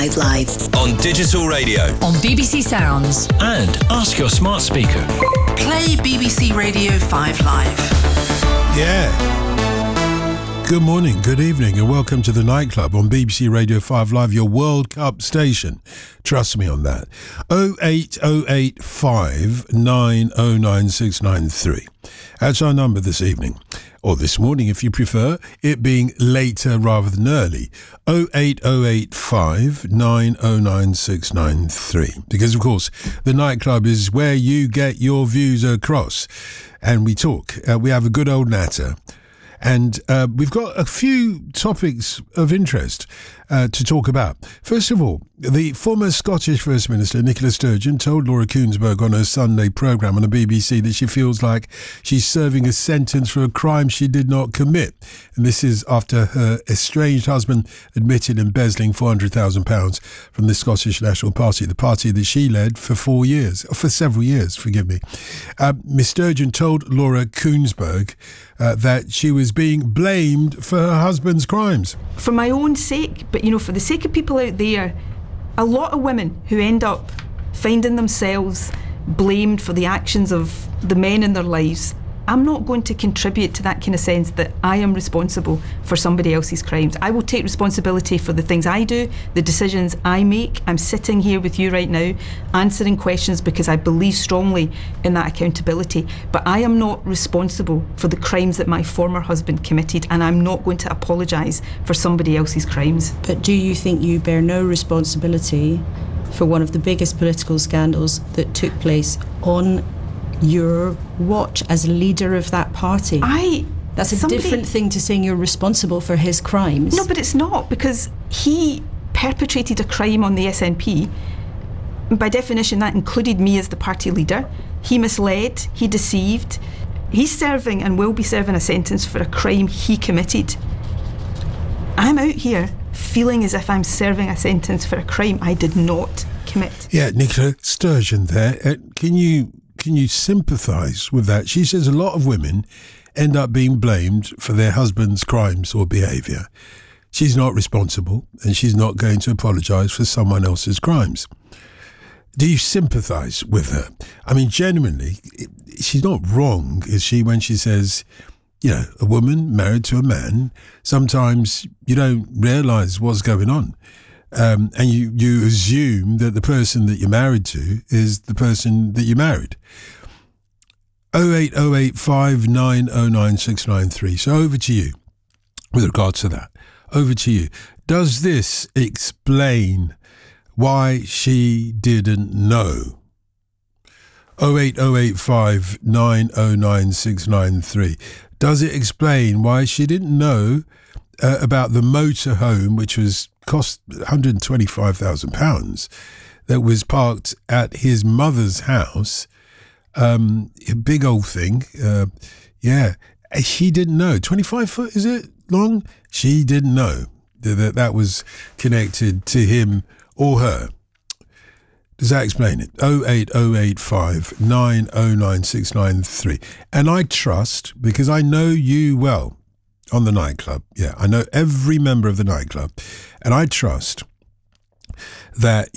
Live. On digital radio. On BBC Sounds. And ask your smart speaker. Play BBC Radio 5 Live. Yeah. Good morning, good evening, and welcome to the Nightclub on BBC Radio 5 Live, your World Cup station. Trust me on that. 08085 909 693. That's our number this evening. Or this morning, if you prefer, it being later rather than early. 08085 909 693. Because, of course, the Nightclub is where you get your views across. And we talk. We have a good old natter. And we've got a few topics of interest to talk about. First of all, the former Scottish First Minister, Nicola Sturgeon, told Laura Kuenssberg on her Sunday programme on the BBC that she feels like she's serving a sentence for a crime she did not commit. And this is after her estranged husband admitted embezzling £400,000 from the Scottish National Party, the party that she led for several years, forgive me. Miss Sturgeon told Laura Kuenssberg that she was being blamed for her husband's crimes. For my own sake, but for the sake of people out there, a lot of women who end up finding themselves blamed for the actions of the men in their lives, I'm not going to contribute to that kind of sense that I am responsible for somebody else's crimes. I will take responsibility for the things I do, the decisions I make. I'm sitting here with you right now answering questions because I believe strongly in that accountability. But I am not responsible for the crimes that my former husband committed, and I'm not going to apologise for somebody else's crimes. But do you think you bear no responsibility for one of the biggest political scandals that took place on your watch as leader of that party? That's a different thing to saying you're responsible for his crimes. No, but it's not, because he perpetrated a crime on the SNP. By definition, that included me as the party leader. He misled, he deceived. He's serving and will be serving a sentence for a crime he committed. I'm out here feeling as if I'm serving a sentence for a crime I did not commit. Yeah, Nicola Sturgeon there. Can you sympathise with that? She says a lot of women end up being blamed for their husband's crimes or behaviour. She's not responsible and she's not going to apologise for someone else's crimes. Do you sympathise with her? I mean, genuinely, she's not wrong, is she, when she says, a woman married to a man, sometimes you don't realise what's going on. And you assume that the person that you're married to is the person that you married. 08085 909 693. So over to you with regards to that. Over to you. Does this explain why she didn't know? 08085 909 693. Does it explain why she didn't know about the motorhome, which cost £125,000, that was parked at his mother's house? A big old thing. She didn't know. 25 foot, is it long? She didn't know that was connected to him or her. Does that explain it? 08085 909 693. And I trust, because I know you well on the Nightclub. Yeah, I know every member of the Nightclub. And I trust that